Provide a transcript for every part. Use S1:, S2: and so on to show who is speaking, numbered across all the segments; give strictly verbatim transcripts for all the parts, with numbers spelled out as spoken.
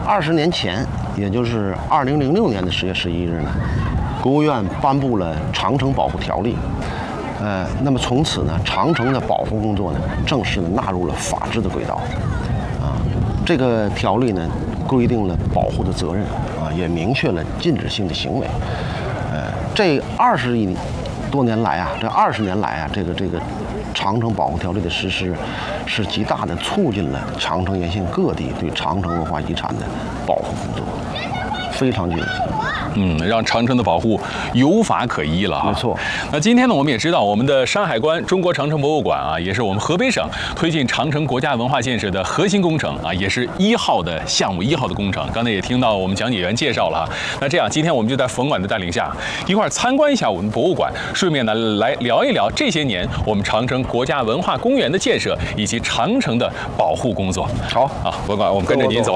S1: 二十年前，也就是二零零六年的十月十一日呢，国务院颁布了《长城保护条例》。呃，那么从此呢，长城的保护工作呢，正式的纳入了法治的轨道。啊，这个条例呢，规定了保护的责任啊，也明确了禁止性的行为。呃，这二十一多年来啊，这二十年来啊，这个这个长城保护条例的实施，是极大的促进了长城沿线各地对长城文化遗产的保护工作，非常具有意义。
S2: 嗯，让长城的保护有法可依了哈。
S1: 没错。
S2: 那今天呢，我们也知道，我们的山海关中国长城博物馆啊，也是我们河北省推进长城国家文化建设的核心工程啊，也是一号的项目，一号的工程。刚才也听到我们讲解员介绍了哈。那这样，今天我们就在冯管的带领下，一块儿参观一下我们博物馆，顺便呢来聊一聊这些年我们长城国家文化公园的建设以及长城的保护工作。
S1: 好
S2: 啊，博管，我们跟着您走。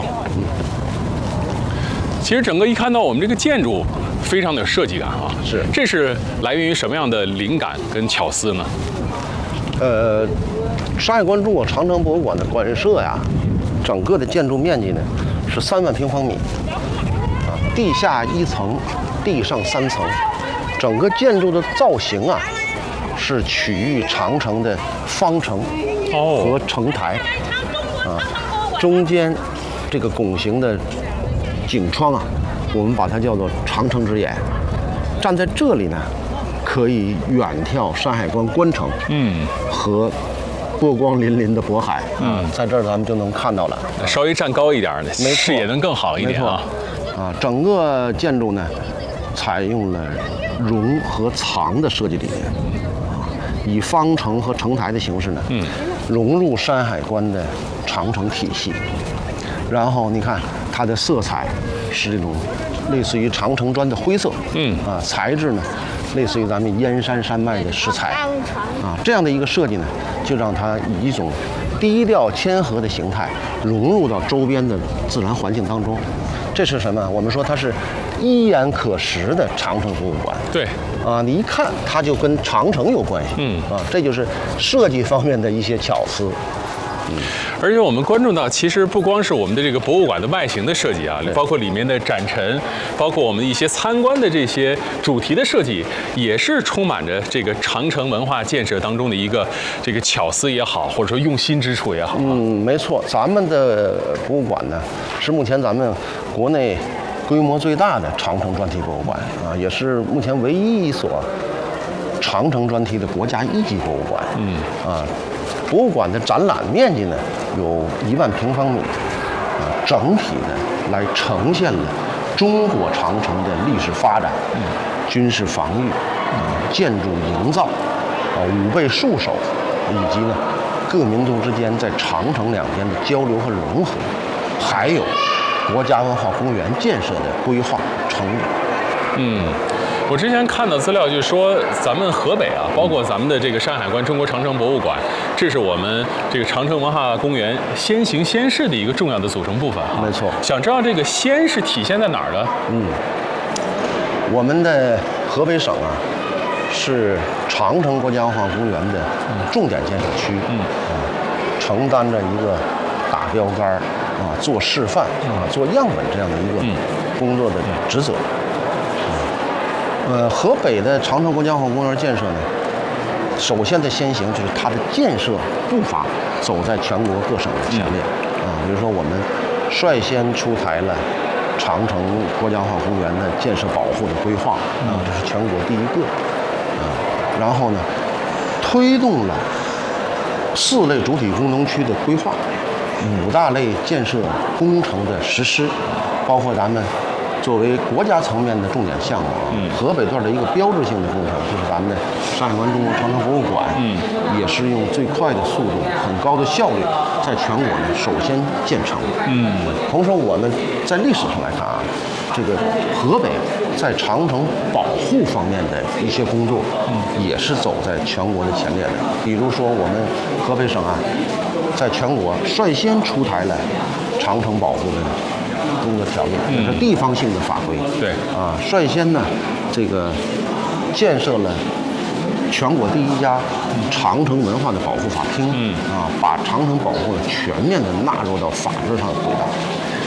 S2: 其实整个一看到我们这个建筑，非常的有设计感啊。
S1: 是，
S2: 这是来源于什么样的灵感跟巧思呢？
S1: 呃，山海关中国长城博物馆的馆舍呀，整个的建筑面积呢是三万平方米，啊，地下一层，地上三层，整个建筑的造型啊是取于长城的方城和城台，啊，中间这个拱形的景窗啊，我们把它叫做长城之眼。站在这里呢，可以远眺山海关关城，嗯，和波光粼粼的渤海，嗯，在这儿咱们就能看到了。
S2: 稍微站高一点的，视野能更好一点啊。
S1: 啊，整个建筑呢，采用了融和藏的设计理念，啊，以方城和城台的形式呢，嗯，融入山海关的长城体系。然后你看它的色彩是这种类似于长城砖的灰色，嗯啊，材质呢类似于咱们燕山山脉的石材，啊，这样的一个设计呢，就让它以一种低调谦和的形态融入到周边的自然环境当中。这是什么？我们说它是一眼可识的长城博物馆。
S2: 对，
S1: 啊，你一看它就跟长城有关系，嗯啊，这就是设计方面的一些巧思。
S2: 嗯，而且我们关注到，其实不光是我们的这个博物馆的外形的设计啊，包括里面的展陈，包括我们一些参观的这些主题的设计，也是充满着这个长城文化建设当中的一个这个巧思也好，或者说用心之处也好。
S1: 嗯，没错，咱们的博物馆呢，是目前咱们国内规模最大的长城专题博物馆啊，也是目前唯一一所长城专题的国家一级博物馆。嗯啊。博物馆的展览面积呢有一万平方米，啊，整体呢来呈现了中国长城的历史发展、嗯、军事防御、啊、建筑营造、啊武备戍守，以及呢各民族之间在长城两边的交流和融合，还有国家文化公园建设的规划成果。
S2: 嗯。我之前看到资料，就是说咱们河北啊，包括咱们的这个山海关中国长城博物馆，这是我们这个长城文化公园先行先试的一个重要的组成部分哈。
S1: 没错。
S2: 想知道这个先是体现在哪儿呢？
S1: 嗯，我们的河北省啊，是长城国家文化公园的重点建设区，嗯，啊，承担着一个打标杆啊、做示范啊、做样本这样的一个工作的职责。呃，河北的长城国家文化公园建设呢，首先的先行就是它的建设步伐走在全国各省的前列啊。比如说，我们率先出台了长城国家文化公园的建设保护的规划啊，这是全国第一个啊。然后呢，推动了四类主体工程区的规划，五大类建设工程的实施，包括咱们作为国家层面的重点项目啊，嗯、河北段的一个标志性的工程，就是咱们的山海关中国长城博物馆，嗯，也是用最快的速度、很高的效率，在全国呢首先建成。嗯，同时我们在历史上来看啊，这个河北在长城保护方面的一些工作，嗯，也是走在全国的前列的。比如说我们河北省啊，在全国率先出台了长城保护的工作条例，这是地方性的法规。
S2: 对
S1: 啊，率先呢，这个建设了全国第一家长城文化的保护法厅。嗯啊，把长城保护全面的纳入到法制上的轨道。